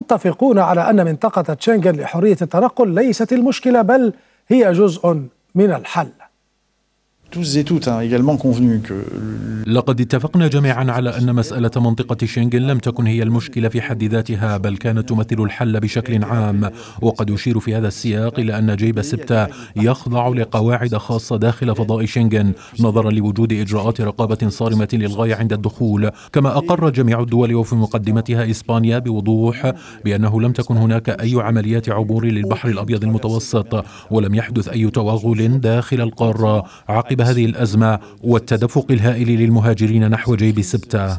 متفقون على أن منطقة شنغن لحرية التنقل ليست المشكلة بل هي جزء من الحل. لقد اتفقنا جميعا على أن مسألة منطقة شنغن لم تكن هي المشكلة في حد ذاتها، بل كانت تمثل الحل بشكل عام. وقد أشير في هذا السياق إلى أن جيب سبتة يخضع لقواعد خاصة داخل فضاء شنغن نظرا لوجود إجراءات رقابة صارمة للغاية عند الدخول، كما أقر جميع الدول وفي مقدمتها إسبانيا بوضوح بأنه لم تكن هناك أي عمليات عبور للبحر الأبيض المتوسط، ولم يحدث أي توغل داخل القارة عقب هذه الأزمة والتدفق الهائل للمهاجرين نحو جيب سبتة.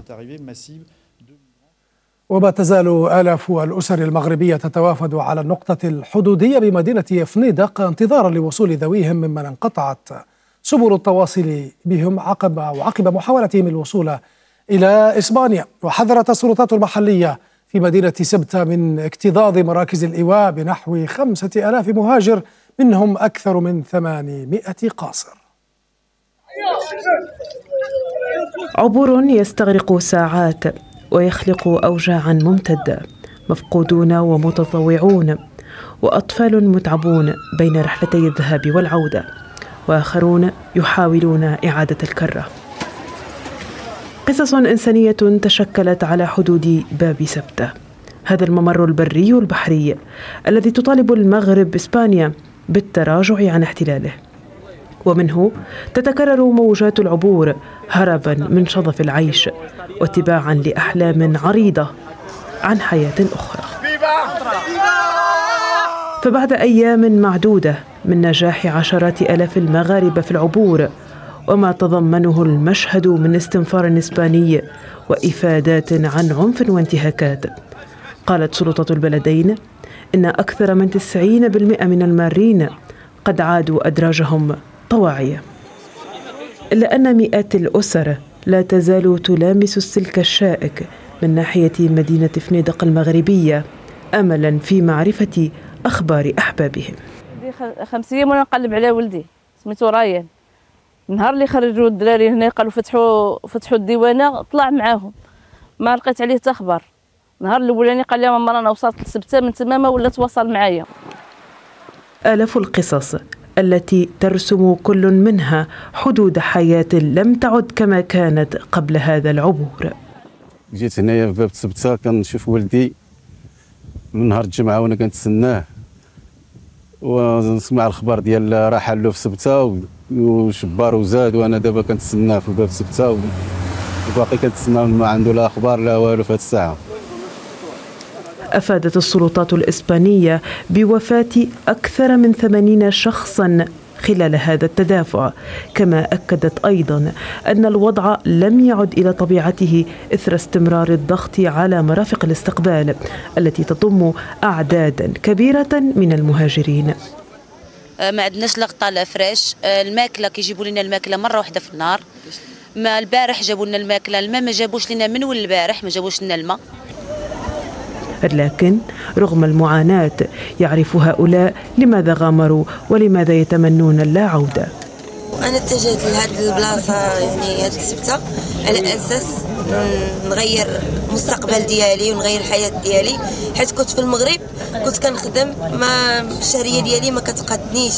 وما تزال آلاف الأسر المغربية تتوافد على النقطة الحدودية بمدينة فنيدق انتظارا لوصول ذويهم ممن انقطعت سبل التواصل بهم عقب محاولتهم الوصول إلى إسبانيا. وحذرت السلطات المحلية في مدينة سبتة من اكتظاظ مراكز الإيواء بنحو 5000 مهاجر، منهم أكثر من 800 قاصر. عبور يستغرق ساعات ويخلق أوجاعا ممتدة، مفقودون ومتطوعون وأطفال متعبون بين رحلتي الذهاب والعودة، وآخرون يحاولون إعادة الكرة. قصص إنسانية تشكلت على حدود باب سبتة، هذا الممر البري والبحري الذي تطالب المغرب إسبانيا بالتراجع عن احتلاله، ومنه تتكرر موجات العبور هربا من شظف العيش واتباعا لأحلام عريضة عن حياة أخرى. فبعد أيام معدودة من نجاح عشرات آلاف المغاربة في العبور وما تضمنه المشهد من استنفار إسباني وإفادات عن عنف وانتهاكات، قالت سلطة البلدين إن أكثر من 90% من المارين قد عادوا أدراجهم طواعية، إلا أن مئات الأسر لا تزال تلامس السلك الشائك من ناحية مدينة فنيدق المغربية أملا في معرفة أخبار أحبابهم. 5 أيام وأنا نقلب على ولدي سميتو رايان، النهار اللي خرجوا الدراري هنا قالوا فتحوا الديوانه طلع معاهم، ما لقيت عليه حتى خبر. النهار الاولاني قال لي ماما انا وصلت لسبته، من تما ما ولا تواصل معايا. آلاف القصص التي ترسم كل منها حدود حياة لم تعد كما كانت قبل هذا العبور. جيت هنايا في باب سبتة كنشوف ولدي من نهار الجمعة وانا كنتسناه، ونسمع الخبر ديال رحل له في سبتة وشبار وزاد، وانا دابا كنتسناه في باب سبتة وباقي كنتسناه ما عنده لا اخبار لا والو في هذه الساعة. أفادت السلطات الإسبانية بوفاة أكثر من 80 شخصاً خلال هذا التدافع، كما أكدت أيضاً أن الوضع لم يعد إلى طبيعته إثر استمرار الضغط على مرافق الاستقبال التي تضم أعداداً كبيرة من المهاجرين. ما عندناش لا غطاء لا فراش، الماكلة كيجيبوا لنا الماكلة مرة واحدة في النهار، ما البارح جابوا لنا الماكلة، الماء ما جابوش لنا من البارح ما جابوش لنا الماء. لكن رغم المعاناة يعرف هؤلاء لماذا غامروا ولماذا يتمنون اللا عودة. أنا اتجهت لهذه البلاصة يعني هذه سبتة على أساس نغير المستقبل ديالي ونغير الحياة ديالي، حيت كنت في المغرب كنت كنخدم ما الشهرية ديالي ما كتقدنيش.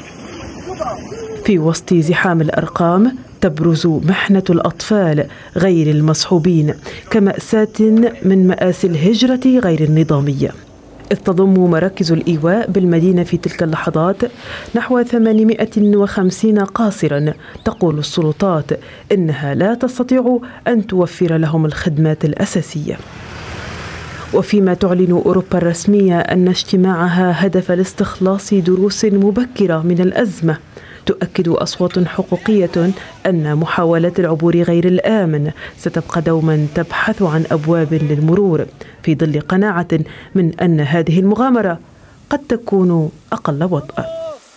في وسط زحام الأرقام تبرز محنة الأطفال غير المصحوبين كمأساة من مآسي الهجرة غير النظامية، إذ تضم مراكز الإيواء بالمدينة في تلك اللحظات نحو 850 قاصرا. تقول السلطات إنها لا تستطيع أن توفر لهم الخدمات الأساسية. وفيما تعلن أوروبا الرسمية أن اجتماعها هدف لاستخلاص دروس مبكرة من الأزمة، تؤكد أصوات حقوقية أن محاولات العبور غير الآمن ستبقى دوما تبحث عن أبواب للمرور، في ظل قناعة من أن هذه المغامرة قد تكون أقل وطأ.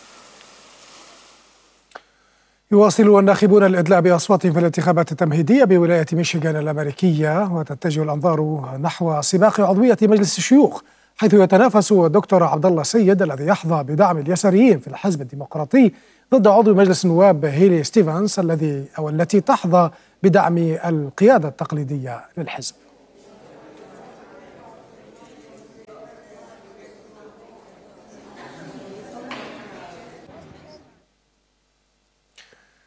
يواصل الناخبون الإدلاء بأصواتهم في الانتخابات التمهيدية بولاية ميشيغان الأمريكية، وتتجه الأنظار نحو سباق عضوية مجلس الشيوخ، حيث يتنافس الدكتور عبد الله السيد الذي يحظى بدعم اليساريين في الحزب الديمقراطي ضد عضو مجلس النواب هيلي ستيفنز التي تحظى بدعم القيادة التقليدية للحزب.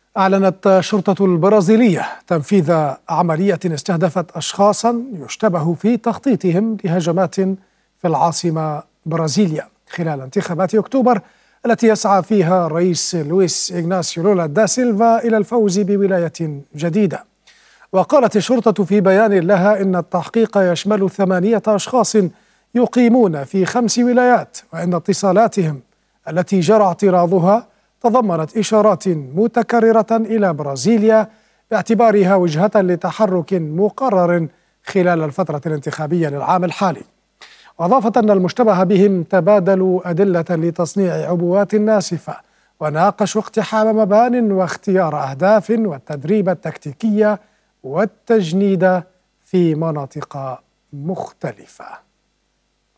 أعلنت شرطة البرازيلية تنفيذ عملية استهدفت أشخاصا يشتبه في تخطيطهم لهجمات في العاصمة برازيليا خلال انتخابات أكتوبر التي يسعى فيها الرئيس لويس إغناسيو لولا دا سيلفا إلى الفوز بولاية جديدة. وقالت الشرطة في بيان لها إن التحقيق يشمل 8 أشخاص يقيمون في 5 ولايات، وإن اتصالاتهم التي جرى اعتراضها تضمنت إشارات متكررة إلى برازيليا باعتبارها وجهة لتحرك مقرر خلال الفترة الانتخابية للعام الحالي. وأضافت أن المشتبه بهم تبادلوا أدلة لتصنيع عبوات ناسفة وناقشوا اقتحام مبان واختيار أهداف والتدريب التكتيكي والتجنيد في مناطق مختلفة.